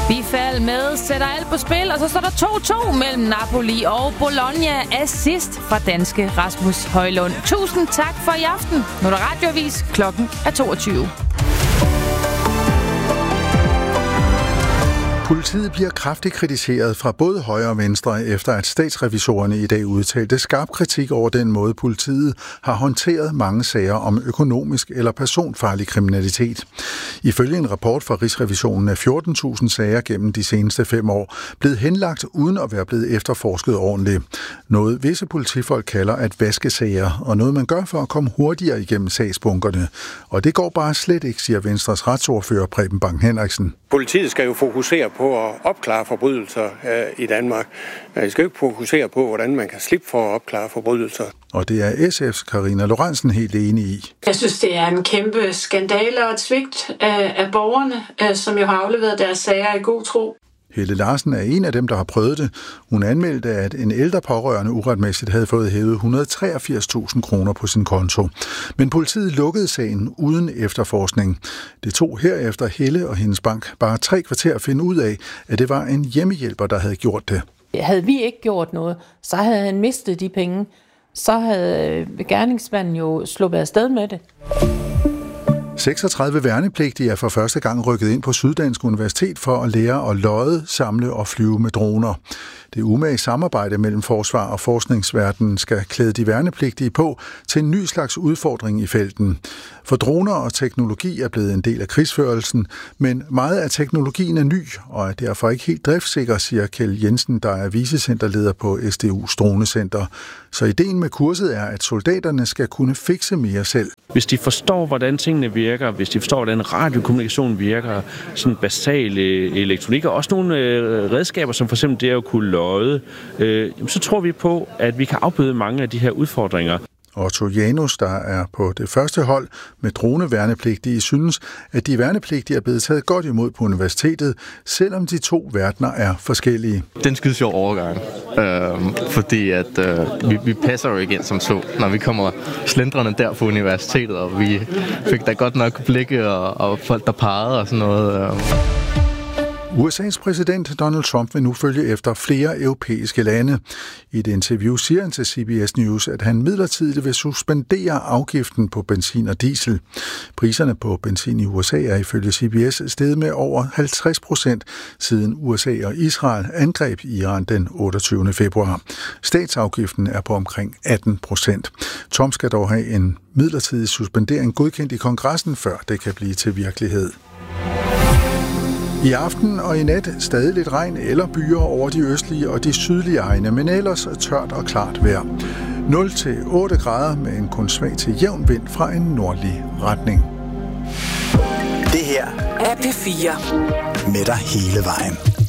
Bifald med sætter alt på spil, og så står der 2-2 mellem Napoli og Bologna. Assist fra danske Rasmus Højlund. Tusind tak for i aften. Nu er der radioavis. Klokken er 22. Politiet bliver kraftigt kritiseret fra både højre og venstre, efter at statsrevisorerne i dag udtalte skarp kritik over den måde, politiet har håndteret mange sager om økonomisk eller personfarlig kriminalitet. Ifølge en rapport fra Rigsrevisionen er 14.000 sager gennem de seneste 5 år blevet henlagt uden at være blevet efterforsket ordentligt. Noget visse politifolk kalder at vaske sager, og noget man gør for at komme hurtigere igennem sagsbunkerne. Og det går bare slet ikke, siger Venstres retsordfører Preben Bang Henriksen. Politiet skal jo fokusere på at opklare forbrydelser i Danmark. Man skal jo ikke fokusere på, hvordan man kan slippe for at opklare forbrydelser. Og det er SF's Karina Lorentzen helt enig i. Jeg synes, det er en kæmpe skandale og et svigt af borgerne, som jo har afleveret deres sager i god tro. Helle Larsen er en af dem, der har prøvet det. Hun anmeldte, at en ældre pårørende uretmæssigt havde fået hævet 183.000 kroner på sin konto. Men politiet lukkede sagen uden efterforskning. Det tog herefter Helle og hendes bank bare 3 kvarter at finde ud af, at det var en hjemmehjælper, der havde gjort det. Havde vi ikke gjort noget, så havde han mistet de penge. Så havde gerningsmanden jo sluppet afsted med det. 36 værnepligtige er for første gang rykket ind på Syddansk Universitet for at lære at lodde, samle og flyve med droner. Det umage samarbejde mellem forsvar og forskningsverdenen skal klæde de værnepligtige på til en ny slags udfordring i felten. For droner og teknologi er blevet en del af krigsførelsen, men meget af teknologien er ny og er derfor ikke helt driftssikker, siger Kjeld Jensen, der er vicecenterleder på SDU's dronecenter. Så ideen med kurset er, at soldaterne skal kunne fikse mere selv. Hvis de forstår, hvordan tingene virker, hvis de forstår, hvordan radiokommunikation virker, sådan basal elektronik, og også nogle redskaber, som for eksempel det at kunne lodde, så tror vi på, at vi kan afbøde mange af de her udfordringer. Otto Janus, der er på det første hold med droneværnepligtige, synes, at de værnepligtige er blevet taget godt imod på universitetet, selvom de 2 verdener er forskellige. Den skide sjov overgang, fordi at vi passer jo igen som så, når vi kommer slendrende der på universitetet, og vi fik da godt nok blikke og folk, der pegede og sådan noget. USA's præsident Donald Trump vil nu følge efter flere europæiske lande. I et interview siger han til CBS News, at han midlertidigt vil suspendere afgiften på benzin og diesel. Priserne på benzin i USA er ifølge CBS steget med over 50% siden USA og Israel angreb Iran den 28. februar. Statsafgiften er på omkring 18%. Trump skal dog have en midlertidig suspendering godkendt i kongressen, før det kan blive til virkelighed. I aften og i nat stadig lidt regn eller byer over de østlige og de sydlige egne, men ellers tørt og klart vejr. 0-8 grader med en kun svag til jævn vind fra en nordlig retning. Det her er P4 med dig hele vejen.